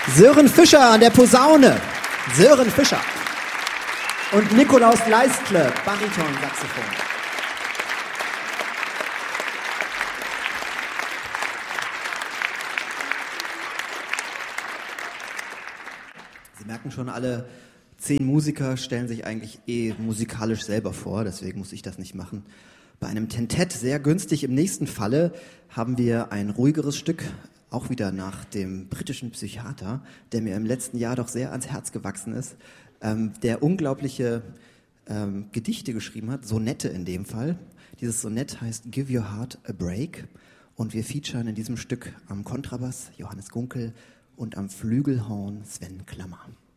Sören Fischer an der Posaune. Sören Fischer. Und Nikolaus Leistle, Bariton-Saxophon. Sie merken schon, alle 10 Musiker stellen sich eigentlich musikalisch selber vor, deswegen muss ich das nicht machen. Bei einem Tentett sehr günstig. Im nächsten Falle haben wir ein ruhigeres Stück, auch wieder nach dem britischen Psychiater, der mir im letzten Jahr doch sehr ans Herz gewachsen ist, der unglaubliche Gedichte geschrieben hat, Sonette in dem Fall. Dieses Sonett heißt Give Your Heart a Break und wir featuren in diesem Stück am Kontrabass Johannes Gunkel und am Flügelhorn Sven Klammer.